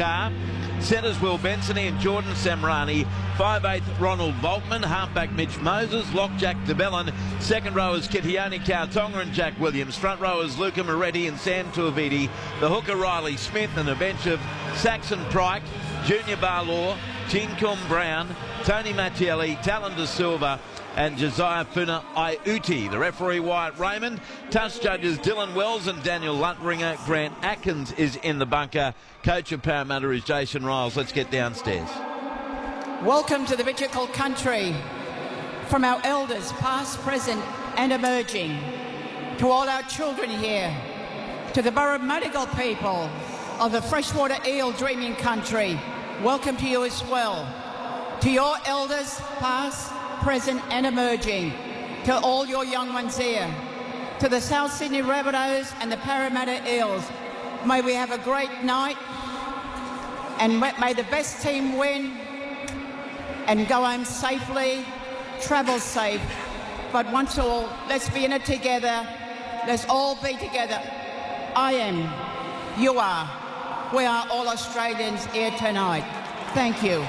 Carr. Centres Will Bensony and Jordan Samrani. 5/8 Ronald Volkman. Halfback Mitch Moses. Lock Jack DeBellin. Second rowers Kitione Kautonga and Jack Williams. Front rowers Luca Moretti and Sam Tuiviti. The hooker Riley Smith and a bench of Saxon Pryke, Junior Barlaw, Jean-Cum Brown, Tony Mattielli, Talon De Silva and Josiah Funa Iuti. The referee Wyatt Raymond. Touch judges Dylan Wells and Daniel Luttringer. Grant Atkins is in the bunker. Coach of Parramatta is Jason Riles. Let's get downstairs. Welcome to the Bitchakal country from our elders, past, present and emerging, to all our children here, to the Burra-Madigal people of the freshwater eel dreaming country. Welcome to you as well. To your elders, past, present and emerging, to all your young ones here, to the South Sydney Rabbitohs and the Parramatta Eels. May we have a great night and may the best team win and go home safely, travel safe. But once all, let's be in it together. Let's all be together. I am, you are, we are all Australians here tonight. Thank you.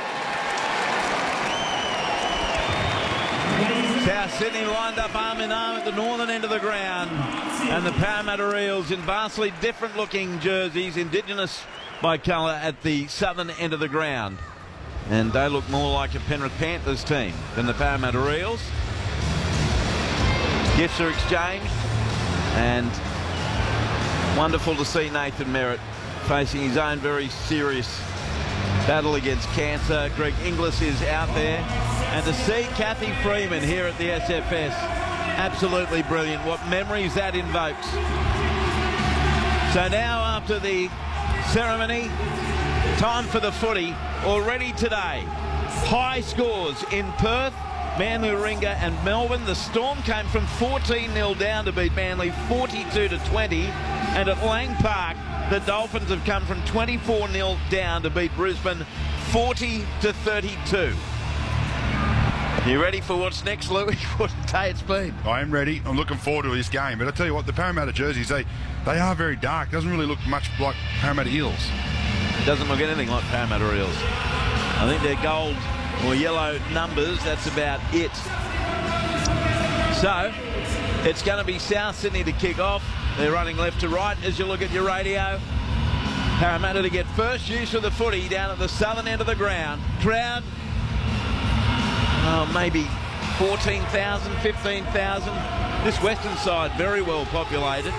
South Sydney lined up arm in arm at the northern end of the ground, and the Parramatta Eels in vastly different looking jerseys, indigenous by colour, at the southern end of the ground. And they look more like a Penrith Panthers team than the Parramatta Eels. Gifts are exchanged, and wonderful to see Nathan Merritt facing his own very serious battle against cancer. Greg Inglis is out there, and to see Kathy Freeman here at the SFS, absolutely brilliant. What memories that invokes. So now, after the ceremony, time for the footy. Already today, high scores in Perth, Manly, Warringah and Melbourne. The Storm came from 14-0 down to beat Manly 42-20, and at Lang Park, the Dolphins have come from 24-0 down to beat Brisbane 40-32. You ready for what's next, Louis? What a day it's been. I am ready. I'm looking forward to this game. But I tell you what, the Parramatta jerseys, they are very dark. Doesn't really look much like Parramatta Eels. It doesn't look anything like Parramatta Eels. I think they're gold or yellow numbers. That's about it. So it's going to be South Sydney to kick off. They're running left to right as you look at your radio. Parramatta to get first use of the footy down at the southern end of the ground. Crowd, maybe 14,000, 15,000. This western side very well populated.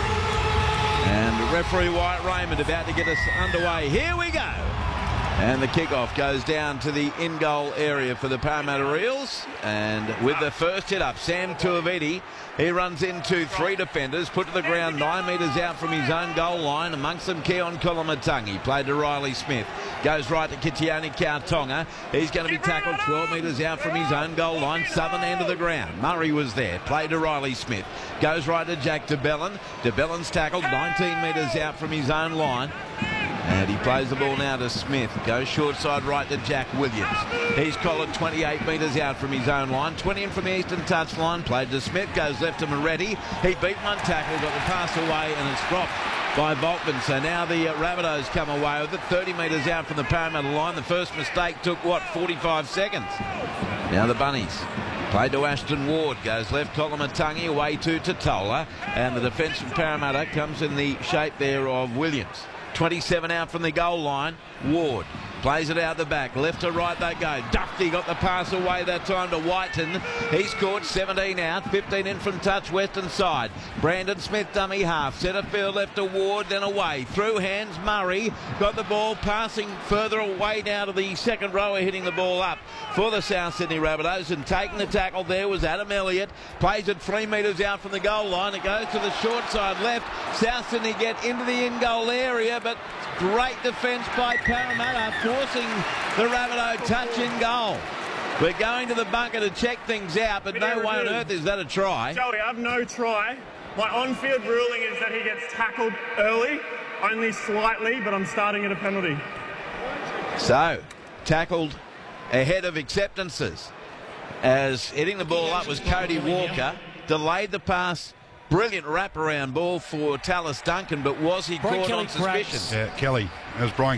And referee Wyatt Raymond about to get us underway. Here we go. And the kickoff goes down to the in-goal area for the Parramatta Eels. And with the first hit up, Sam Tuiviti, he runs into three defenders, put to the ground 9 metres out from his own goal line. Amongst them, Keon Koloamatangi, played to Riley Smith. Goes right to Kitione Kautonga. He's going to be tackled 12 metres out from his own goal line, southern end of the ground. Murray was there, played to Riley Smith. Goes right to Jack DeBellin. DeBellin's tackled 19 metres out from his own line. And he plays the ball now to Smith. Goes short side right to Jack Williams. He's collared 28 metres out from his own line. 20 in from the eastern touchline. Played to Smith. Goes left to Moretti. He beat one tackle, got the pass away, and it's dropped by Volkman. So now the Rabbitohs come away with it. 30 metres out from the Parramatta line. The first mistake took, 45 seconds. Now the Bunnies. Played to Ashton Ward. Goes left, Koloamatangi away to Totola. And the defence from Parramatta comes in the shape there of Williams. 27 out from the goal line. Ward plays it out the back. Left to right they go. Duffy got the pass away that time to Whiten. He scored 17 out. 15 in from touch western side. Brandon Smith dummy half. Centre field left to Ward, then away. Through hands Murray. Got the ball passing further away now to the second rower, hitting the ball up for the South Sydney Rabbitohs. And taking the tackle there was Adam Elliott. Plays it 3 metres out from the goal line. It goes to the short side left. South Sydney get into the in-goal area, but great defence by Parramatta, forcing the Rabbitoh touch in goal. We're going to the bunker to check things out, but no way on earth is that a try. Jody, I have no try. My on-field ruling is that he gets tackled early, only slightly, but I'm starting at a penalty. So, tackled ahead of acceptances, as hitting the ball up was Cody Walker. Delayed the pass. Brilliant wraparound ball for Tallis Duncan, but was he caught on suspicion? Yeah, Kelly. That was Brian